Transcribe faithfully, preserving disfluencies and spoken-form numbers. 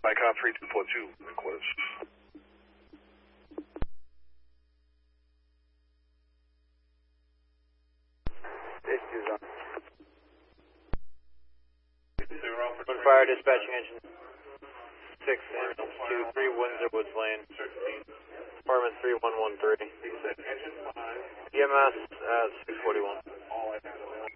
Icon three two four two, Nicholas. Issues on. One fire dispatching engine six and two three Windsor Woods Lane. Department three one one three. E M S at six forty one.